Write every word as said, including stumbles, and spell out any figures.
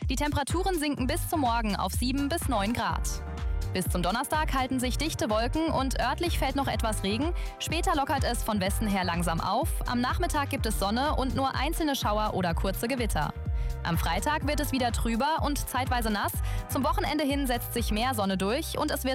Die Temperaturen sinken bis zum Morgen auf sieben bis neun Grad. Bis zum Donnerstag halten sich dichte Wolken und örtlich fällt noch etwas Regen. Später lockert es von Westen her langsam auf. Am Nachmittag gibt es Sonne und nur einzelne Schauer oder kurze Gewitter. Am Freitag wird es wieder trüber und zeitweise nass. Zum Wochenende hin setzt sich mehr Sonne durch und es wird